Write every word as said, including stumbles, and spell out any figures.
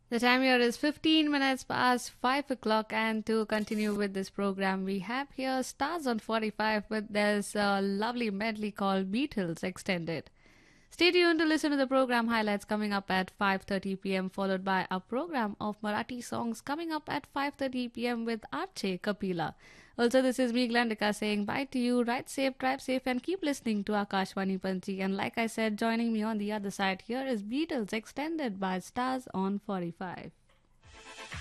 The time here is fifteen minutes past five o'clock, and to continue with this program, we have here Stars on forty-five with this uh, lovely medley called Beatles Extended. Stay tuned to listen to the program highlights coming up at five thirty p m, followed by a program of Marathi songs coming up at five thirty p m with Arche Kapila. Also, this is me, Glandika, saying bye to you. Ride safe, drive safe, and keep listening to Akashwani Panchi. And like I said, joining me on the other side here is Beatles Extended by Stars on forty-five.